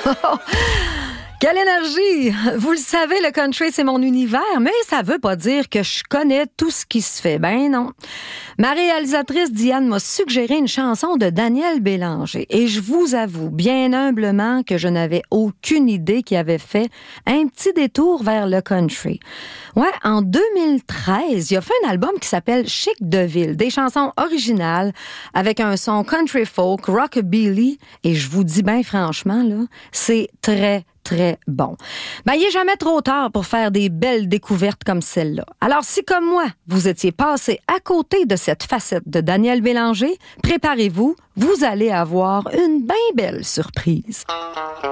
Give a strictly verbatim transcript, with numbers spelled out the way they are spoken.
Quelle énergie! Vous le savez, le country, c'est mon univers, mais ça veut pas dire que je connais tout ce qui se fait. Ben non. Ma réalisatrice Diane m'a suggéré une chanson de Daniel Bélanger et je vous avoue bien humblement que je n'avais aucune idée qu'il avait fait un petit détour vers le country. Ouais, en deux mille treize, il a fait un album qui s'appelle Chic de ville, des chansons originales avec un son country folk, rockabilly, et je vous dis bien franchement, là, c'est très très bon. Ben, il est jamais trop tard pour faire des belles découvertes comme celle-là. Alors, si comme moi, vous étiez passé à côté de cette facette de Daniel Bélanger, préparez-vous, vous allez avoir une bien belle surprise.